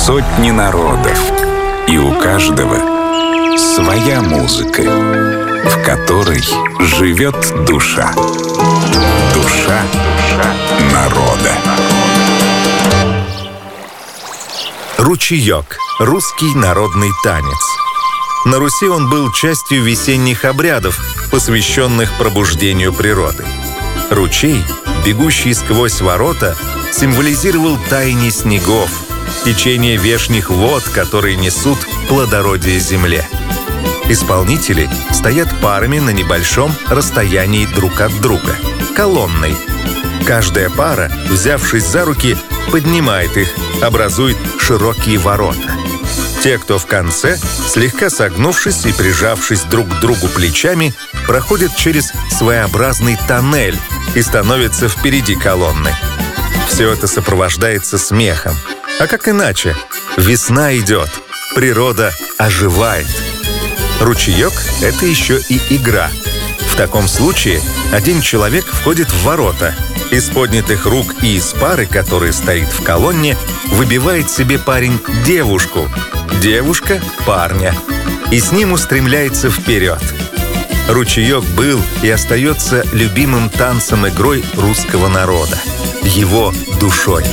Сотни народов, и у каждого своя музыка, в которой живет душа. Душа народа. Ручеек – русский народный танец. На Руси он был частью весенних обрядов, посвященных пробуждению природы. Ручей, бегущий сквозь ворота, символизировал таяние снегов, течение вешних вод, которые несут плодородие земле. Исполнители стоят парами на небольшом расстоянии друг от друга, колонной. Каждая пара, взявшись за руки, поднимает их, образует широкие ворота. Те, кто в конце, слегка согнувшись и прижавшись друг к другу плечами, проходят через своеобразный тоннель и становятся впереди колонны. Все это сопровождается смехом. А как иначе? Весна идет, природа оживает. Ручеек – это еще и игра. В таком случае один человек входит в ворота. Из поднятых рук и из пары, которая стоит в колонне, выбивает себе парень девушку, девушка – парня. И с ним устремляется вперед. Ручеек был и остается любимым танцем-игрой русского народа, его душой.